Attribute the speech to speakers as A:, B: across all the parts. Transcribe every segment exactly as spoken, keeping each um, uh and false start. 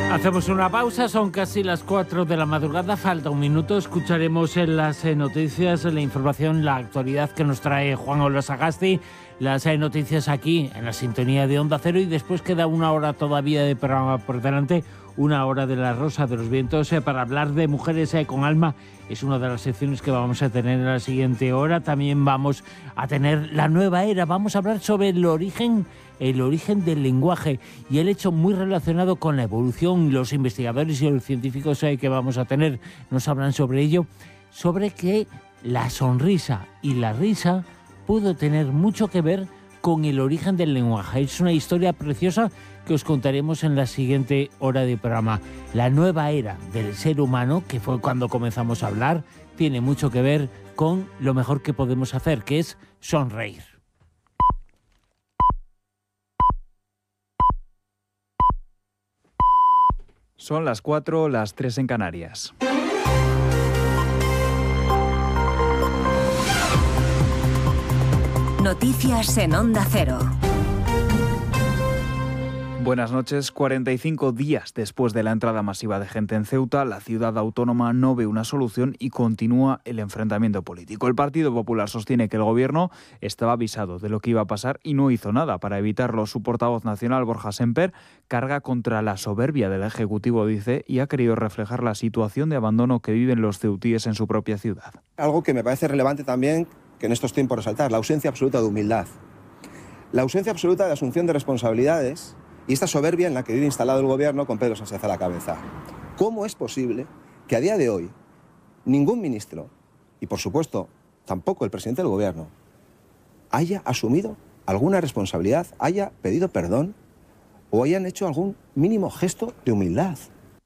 A: Hacemos una pausa, son casi las cuatro de la madrugada, falta un minuto, escucharemos en las eh, noticias, la información, la actualidad que nos trae Juan Olazagasti, las eh, noticias aquí en la sintonía de Onda Cero, y después queda una hora todavía de programa por delante, una hora de la Rosa de los Vientos eh, para hablar de mujeres eh, con alma. Es una de las secciones que vamos a tener en la siguiente hora. También vamos a tener la nueva era, vamos a hablar sobre el origen el origen del lenguaje y el hecho muy relacionado con la evolución. Los investigadores y los científicos que vamos a tener nos hablan sobre ello, sobre que la sonrisa y la risa pudo tener mucho que ver con el origen del lenguaje. Es una historia preciosa que os contaremos en la siguiente hora de programa. La nueva era del ser humano, que fue cuando comenzamos a hablar, tiene mucho que ver con lo mejor que podemos hacer, que es sonreír.
B: Son las cuatro, las tres en Canarias.
C: Noticias en Onda Cero.
B: Buenas noches. cuarenta y cinco días después de la entrada masiva de gente en Ceuta, la ciudad autónoma no ve una solución y continúa el enfrentamiento político. El Partido Popular sostiene que el gobierno estaba avisado de lo que iba a pasar y no hizo nada para evitarlo. Su portavoz nacional, Borja Semper, carga contra la soberbia del Ejecutivo, dice, y ha querido reflejar la situación de abandono que viven los ceutíes en su propia ciudad.
D: Algo que me parece relevante también, que en estos tiempos resaltar, la ausencia absoluta de humildad. La ausencia absoluta de asunción de responsabilidades y esta soberbia en la que vive instalado el gobierno con Pedro Sánchez a la cabeza. ¿Cómo es posible que a día de hoy ningún ministro, y por supuesto tampoco el presidente del gobierno, haya asumido alguna responsabilidad, haya pedido perdón o hayan hecho algún mínimo gesto de humildad?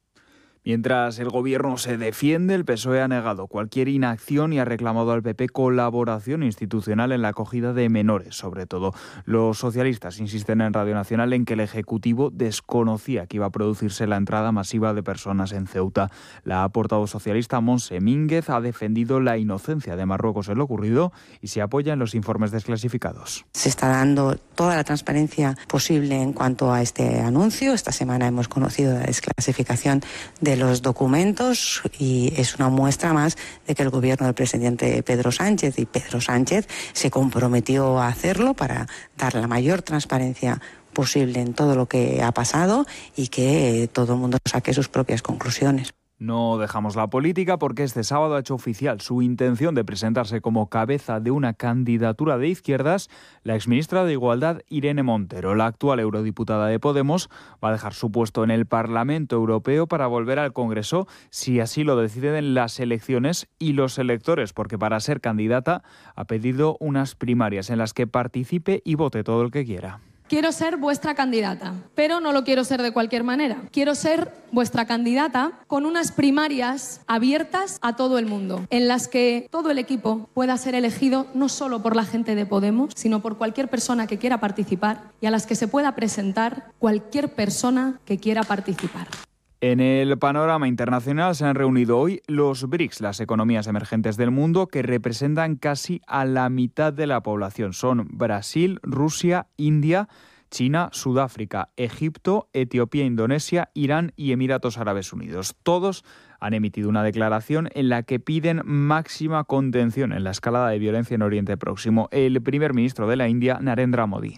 B: Mientras el gobierno se defiende, el P S O E ha negado cualquier inacción y ha reclamado al P P colaboración institucional en la acogida de menores, sobre todo. Los socialistas insisten en Radio Nacional en que el Ejecutivo desconocía que iba a producirse la entrada masiva de personas en Ceuta. La portavoz socialista Montse Mínguez ha defendido la inocencia de Marruecos en lo ocurrido y se apoya en los informes desclasificados.
E: Se está dando toda la transparencia posible en cuanto a este anuncio. Esta semana hemos conocido la desclasificación de de los documentos y es una muestra más de que el gobierno del presidente Pedro Sánchez y Pedro Sánchez se comprometió a hacerlo para dar la mayor transparencia posible en todo lo que ha pasado y que todo el mundo saque sus propias conclusiones.
B: No dejamos la política porque este sábado ha hecho oficial su intención de presentarse como cabeza de una candidatura de izquierdas la exministra de Igualdad, Irene Montero. La actual eurodiputada de Podemos va a dejar su puesto en el Parlamento Europeo para volver al Congreso si así lo deciden las elecciones y los electores, porque para ser candidata ha pedido unas primarias en las que participe y vote todo el que quiera.
F: Quiero ser vuestra candidata, pero no lo quiero ser de cualquier manera. Quiero ser vuestra candidata con unas primarias abiertas a todo el mundo, en las que todo el equipo pueda ser elegido no solo por la gente de Podemos, sino por cualquier persona que quiera participar y a las que se pueda presentar cualquier persona que quiera participar.
B: En el panorama internacional se han reunido hoy los BRICS, las economías emergentes del mundo, que representan casi a la mitad de la población. Son Brasil, Rusia, India, China, Sudáfrica, Egipto, Etiopía, Indonesia, Irán y Emiratos Árabes Unidos. Todos han emitido una declaración en la que piden máxima contención en la escalada de violencia en Oriente Próximo. El primer ministro de la India, Narendra Modi.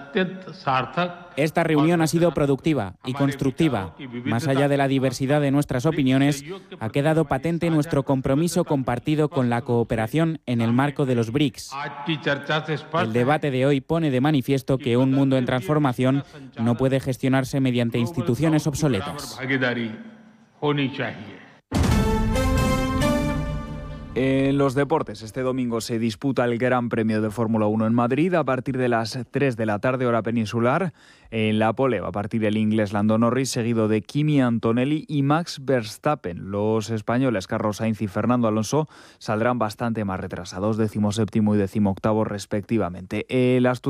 G: Esta reunión ha sido productiva y constructiva. Más allá de la diversidad de nuestras opiniones, ha quedado patente nuestro compromiso compartido con la cooperación en el marco de los BRICS. El debate de hoy pone de manifiesto que un mundo en transformación no puede gestionarse mediante instituciones obsoletas.
B: En los deportes, este domingo se disputa el Gran Premio de Fórmula uno en Madrid a partir de las tres de la tarde, hora peninsular. En la pole va a partir el inglés Lando Norris, seguido de Kimi Antonelli y Max Verstappen. Los españoles Carlos Sainz y Fernando Alonso saldrán bastante más retrasados, decimoséptimo y decimoctavo respectivamente. El